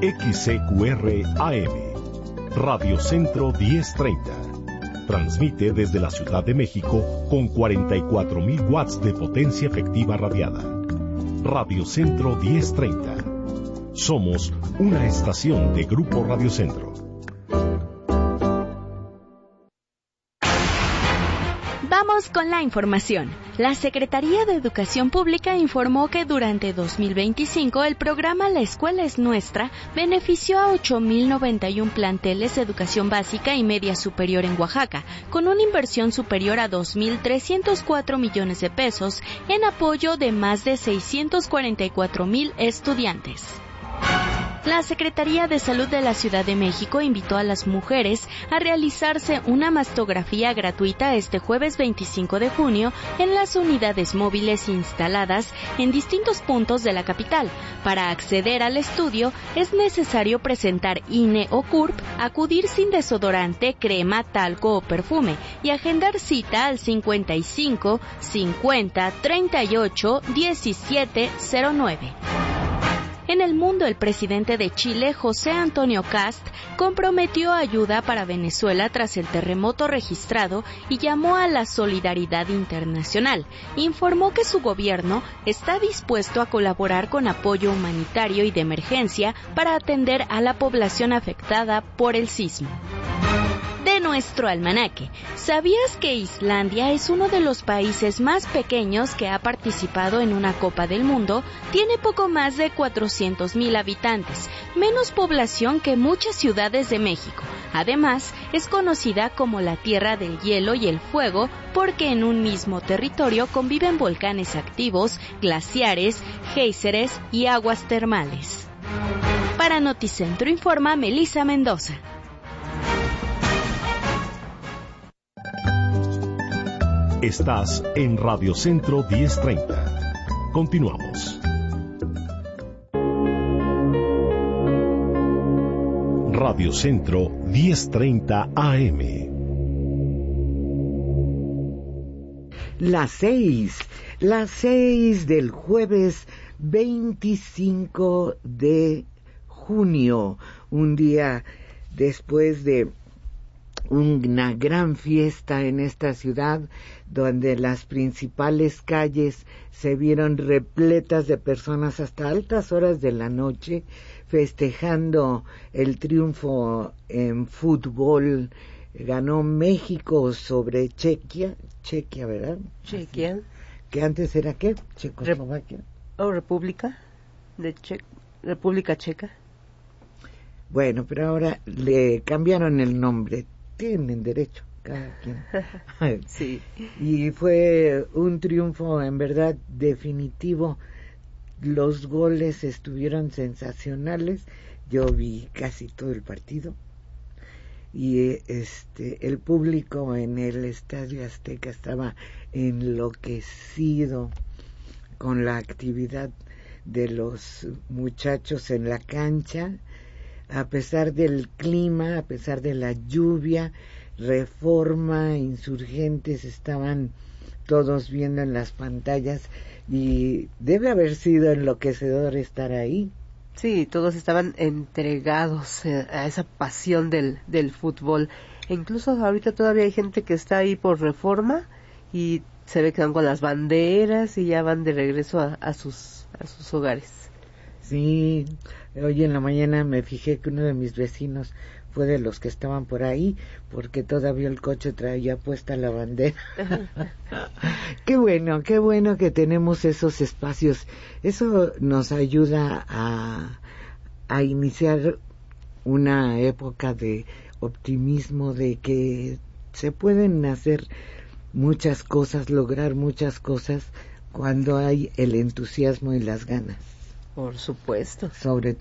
XCQR AM, Radio Centro 1030. Transmite desde la Ciudad de México con 44.000 watts de potencia efectiva radiada. Radio Centro 1030. Somos una estación de Grupo Radio Centro. Vamos con la información. La Secretaría de Educación Pública informó que durante 2025 el programa La Escuela es Nuestra benefició a 8.091 planteles de educación básica y media superior en Oaxaca, con una inversión superior a 2.304 millones de pesos en apoyo de más de 644.000 estudiantes. La Secretaría de Salud de la Ciudad de México invitó a las mujeres a realizarse una mastografía gratuita este jueves 25 de junio en las unidades móviles instaladas en distintos puntos de la capital. Para acceder al estudio es necesario presentar INE o CURP, acudir sin desodorante, crema, talco o perfume y agendar cita al 55 50 38 17 09. En el mundo, el presidente de Chile, José Antonio Kast, comprometió ayuda para Venezuela tras el terremoto registrado y llamó a la solidaridad internacional. Informó que su gobierno está dispuesto a colaborar con apoyo humanitario y de emergencia para atender a la población afectada por el sismo. De nuestro almanaque, ¿sabías que Islandia es uno de los países más pequeños que ha participado en una Copa del Mundo? Tiene poco más de 400,000 habitantes, menos población que muchas ciudades de México. Además, es conocida como la Tierra del Hielo y el Fuego porque en un mismo territorio conviven volcanes activos, glaciares, géiseres y aguas termales. Para Noticentro informa Melissa Mendoza. Estás en Radio Centro 1030. Continuamos. Radio Centro 1030 AM. Las 6 del jueves 25 de junio, un día después de una gran fiesta en esta ciudad, donde las principales calles se vieron repletas de personas hasta altas horas de la noche, festejando el triunfo en fútbol. Ganó México sobre Chequia, ¿verdad? Chequia. ¿Que antes era qué? Checoslovaquia. República Checa. Bueno, pero ahora le cambiaron el nombre. Tienen derecho cada quien. Sí. Y fue un triunfo en verdad definitivo. Los goles estuvieron sensacionales. Yo vi casi todo el partido. Y el público en el Estadio Azteca estaba enloquecido con la actividad de los muchachos en la cancha. A pesar del clima, a pesar de la lluvia, Reforma, Insurgentes, estaban todos viendo en las pantallas y debe haber sido enloquecedor estar ahí. Sí, todos estaban entregados a esa pasión del fútbol. E incluso ahorita todavía hay gente que está ahí por Reforma y se ve que van con las banderas y ya van de regreso a sus hogares. Sí, hoy en la mañana me fijé que uno de mis vecinos fue de los que estaban por ahí, porque todavía el coche traía puesta la bandera. Qué bueno que tenemos esos espacios. Eso nos ayuda a iniciar una época de optimismo, de que se pueden hacer muchas cosas, lograr muchas cosas cuando hay el entusiasmo y las ganas. Por supuesto. Sobre